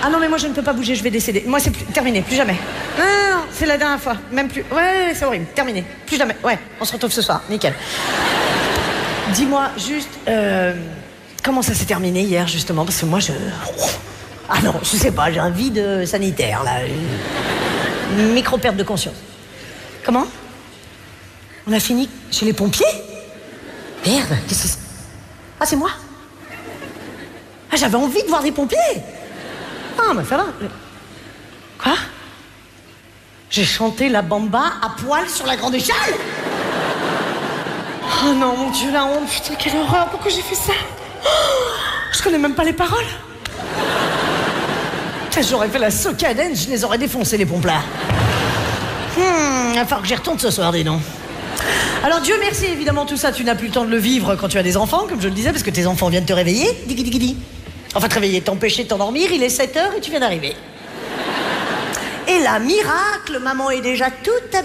Ah non, mais moi je ne peux pas bouger, je vais décéder. Moi c'est terminé, plus jamais. Non, non, non, c'est la dernière fois, même plus. Ouais, c'est horrible, terminé, plus jamais. Ouais, on se retrouve ce soir, nickel. Dis-moi juste, comment ça s'est terminé hier justement? Parce que moi je... Ah non, je sais pas, j'ai un vide sanitaire là. Une micro-perte de conscience. Comment? On a fini chez les pompiers? Merde, qu'est-ce que c'est? Ah, c'est moi? Ah, j'avais envie de voir des pompiers! Ah, mais ça va. Quoi? J'ai chanté la bamba à poil sur la grande échelle? Oh non, mon Dieu, la honte, putain, quelle horreur, pourquoi j'ai fait ça? Oh, je connais même pas les paroles. Putain, j'aurais fait la socadène, je les aurais défoncés, les pompes là. Il va falloir que j'y retourne ce soir, dis donc. Alors Dieu merci, évidemment tout ça, tu n'as plus le temps de le vivre quand tu as des enfants, comme je le disais, parce que tes enfants viennent te réveiller. Digui. Enfin, te réveiller, t'empêcher de t'endormir, il est 7h et tu viens d'arriver. Et là, miracle, maman est déjà toute habillée.